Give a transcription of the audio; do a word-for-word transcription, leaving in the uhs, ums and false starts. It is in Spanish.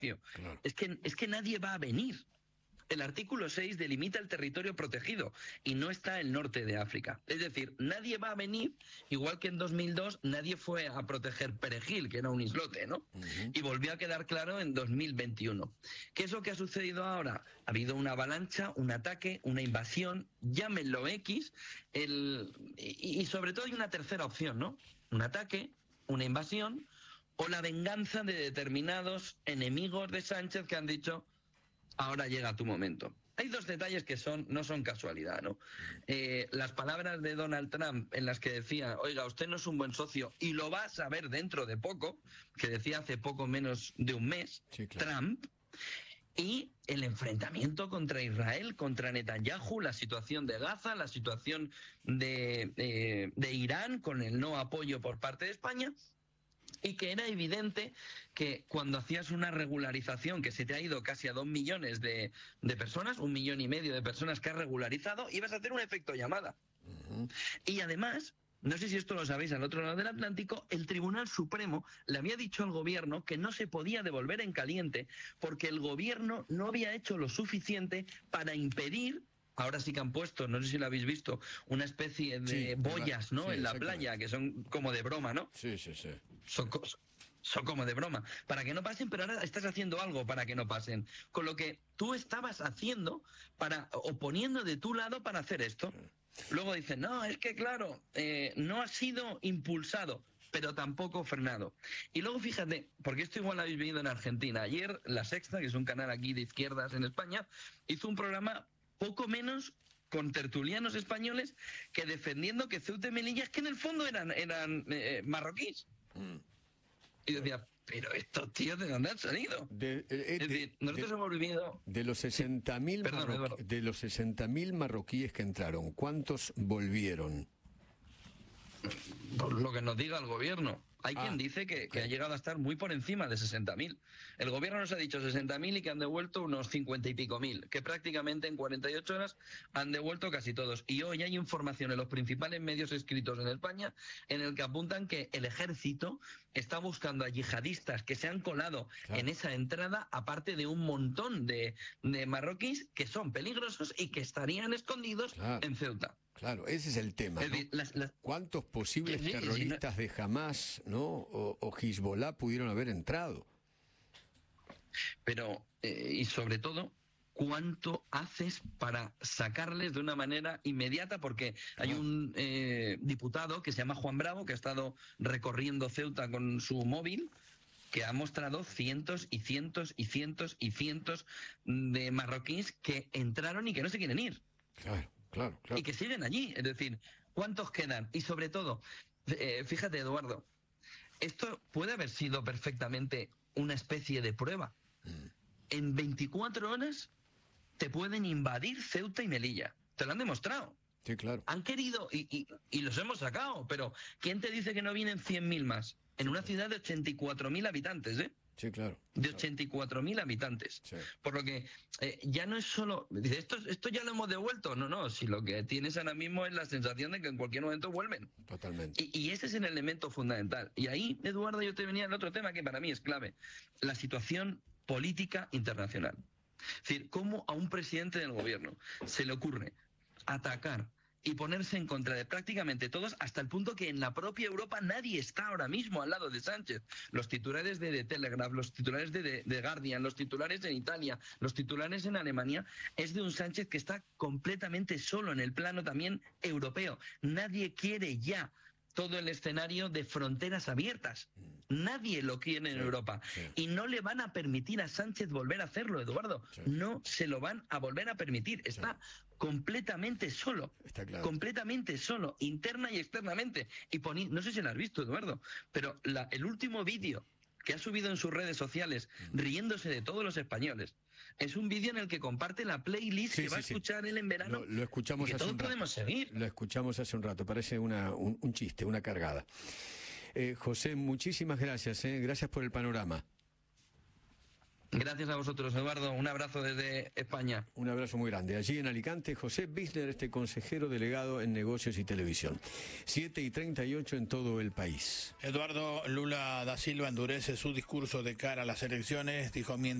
Claro. Es que, es que nadie va a venir. El artículo seis delimita el territorio protegido y no está el norte de África. Es decir, nadie va a venir, igual que en dos mil dos nadie fue a proteger Perejil, que era un islote, ¿no? Uh-huh. Y volvió a quedar claro en dos mil veintiuno. ¿Qué es lo que ha sucedido ahora? Ha habido una avalancha, un ataque, una invasión, llámenlo X, el, y, y sobre todo hay una tercera opción, ¿no? Un ataque, una invasión o la venganza de determinados enemigos de Sánchez que han dicho: ahora llega tu momento. Hay dos detalles que son no son casualidad, ¿no? Eh, las palabras de Donald Trump en las que decía: oiga, usted no es un buen socio y lo va a saber dentro de poco, que decía hace poco menos de un mes, sí, claro. Trump, y el enfrentamiento contra Israel, contra Netanyahu, la situación de Gaza, la situación de, eh, de Irán con el no apoyo por parte de España. Y que era evidente que cuando hacías una regularización que se te ha ido casi a dos millones de, de personas, un millón y medio de personas que has regularizado, ibas a hacer un efecto llamada. Uh-huh. Y además, no sé si esto lo sabéis, al otro lado del Atlántico, el Tribunal Supremo le había dicho al gobierno que no se podía devolver en caliente porque el gobierno no había hecho lo suficiente para impedir. Ahora sí que han puesto, no sé si lo habéis visto, una especie de sí, boyas, ¿no? Sí, en la playa, que son como de broma, ¿no? Sí, sí, sí. Son, son como de broma. Para que no pasen, pero ahora estás haciendo algo para que no pasen. Con lo que tú estabas haciendo, para o poniendo de tu lado para hacer esto. Sí. Luego dicen, no, es que claro, eh, no ha sido impulsado, pero tampoco frenado. Y luego fíjate, porque esto igual lo habéis vivido en Argentina. Ayer La Sexta, que es un canal aquí de izquierdas en España, hizo un programa poco menos con tertulianos españoles que defendiendo que Ceuta y Melilla, es que en el fondo eran, eran eh, marroquíes. Mm. Y decía, pero estos tíos, ¿de dónde han salido? De, eh, es decir, nosotros de, hemos vivido... De los sesenta mil sí. marroquí, de los sesenta mil marroquíes que entraron, ¿cuántos volvieron? Por lo que nos diga el gobierno. Hay ah, quien dice que, okay. que ha llegado a estar muy por encima de sesenta mil. El gobierno nos ha dicho sesenta mil y que han devuelto unos cincuenta y pico mil, que prácticamente en cuarenta y ocho horas han devuelto casi todos. Y hoy hay información en los principales medios escritos en España en el que apuntan que el ejército está buscando a yihadistas que se han colado claro. en esa entrada, aparte de un montón de, de marroquíes que son peligrosos y que estarían escondidos claro. en Ceuta. Claro, ese es el tema, ¿no? Es decir, las, las... ¿Cuántos posibles sí, sí, terroristas sí, no... de Hamas, ¿no? o, o Hezbollah pudieron haber entrado? Pero, eh, y sobre todo, ¿cuánto haces para sacarles de una manera inmediata? Porque ah. hay un eh, diputado que se llama Juan Bravo, que ha estado recorriendo Ceuta con su móvil, que ha mostrado cientos y cientos y cientos y cientos de marroquíes que entraron y que no se quieren ir. Claro. Claro, claro. Y que siguen allí, es decir, ¿cuántos quedan? Y sobre todo, eh, fíjate, Eduardo, esto puede haber sido perfectamente una especie de prueba. Mm. En veinticuatro horas te pueden invadir Ceuta y Melilla. Te lo han demostrado. Sí, claro. Han querido, y, y, y los hemos sacado, pero ¿quién te dice que no vienen cien mil más? En una ciudad de ochenta y cuatro mil habitantes, ¿eh? Sí, claro. De ochenta y cuatro mil habitantes. Sí. Por lo que eh, ya no es solo... Dice, ¿esto, ¿esto ya lo hemos devuelto? No, no, si lo que tienes ahora mismo es la sensación de que en cualquier momento vuelven. Totalmente. Y, y ese es el elemento fundamental. Y ahí, Eduardo, yo te venía al otro tema que para mí es clave. La situación política internacional. Es decir, cómo a un presidente del gobierno se le ocurre atacar y ponerse en contra de prácticamente todos, hasta el punto que en la propia Europa nadie está ahora mismo al lado de Sánchez. Los titulares de The Telegraph, los titulares de The, de Guardian, los titulares en Italia, los titulares en Alemania, es de un Sánchez que está completamente solo en el plano también europeo. Nadie quiere ya todo el escenario de fronteras abiertas. Nadie lo quiere en sí, Europa. Sí. Y no le van a permitir a Sánchez volver a hacerlo, Eduardo. Sí. No se lo van a volver a permitir. Está sí. completamente solo. Está claro. Completamente solo, interna y externamente. Y poni- no sé si lo has visto, Eduardo, pero la, el último vídeo que ha subido en sus redes sociales, mm. riéndose de todos los españoles, es un vídeo en el que comparte la playlist sí, que sí, va a escuchar sí. él en verano. Lo, lo escuchamos y que hace todos un rato. podemos seguir. Lo escuchamos hace un rato. Parece una, un, un chiste, una cargada. Eh, José, muchísimas gracias. Eh. Gracias por el panorama. Gracias a vosotros, Eduardo. Un abrazo desde España. Un abrazo muy grande. Allí en Alicante, José Bisler, este consejero delegado en negocios y televisión. siete y treinta y ocho en todo el país. Eduardo Lula da Silva endurece su discurso de cara a las elecciones. Dijo: